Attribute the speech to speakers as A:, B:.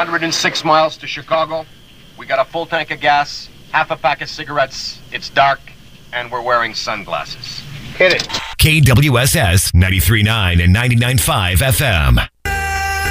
A: 106 miles to Chicago. We got a full tank of gas, half a pack of cigarettes. It's dark, and we're wearing sunglasses. Hit it.
B: KWSS 93.9 and 99.5 FM.